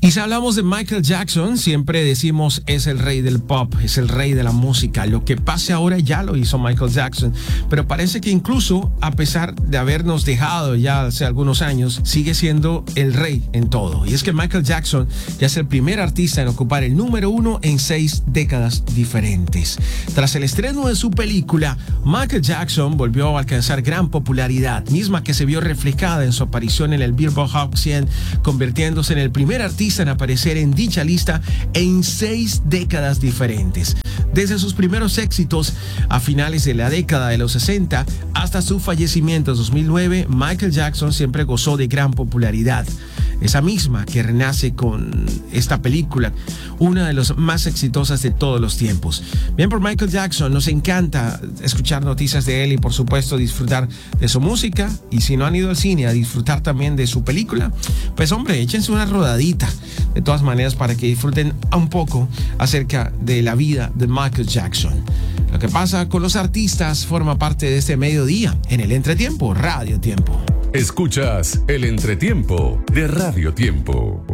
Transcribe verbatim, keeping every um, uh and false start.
Y si hablamos de Michael Jackson, siempre decimos es el rey del pop, es el rey de la música. Lo que pase ahora ya lo hizo Michael Jackson, pero parece que incluso a pesar de habernos dejado ya hace algunos años, sigue siendo el rey en todo. Y es que Michael Jackson ya es el primer artista en ocupar el número uno en seis décadas diferentes. Tras el estreno de su película, Michael Jackson volvió a alcanzar gran popularidad, misma que se vio reflejada en su aparición en el Billboard Hot cien, convirtiéndose en el primer artista en aparecer en dicha lista en seis décadas diferentes. Desde sus primeros éxitos a finales de la década de los sesenta hasta su fallecimiento en dos mil nueve, Michael Jackson siempre gozó de gran popularidad. Esa misma que renace con esta película, una de las más exitosas de todos los tiempos. Bien por Michael Jackson, nos encanta escuchar noticias de él y por supuesto disfrutar de su música. Y si no han ido al cine a disfrutar también de su película, pues hombre, échense una rodadita de todas maneras para que disfruten un poco acerca de la vida de Michael Jackson. Lo que pasa con los artistas forma parte de este mediodía en el Entretiempo, Radio Tiempo. Escuchas el Entretiempo de Radio Tiempo.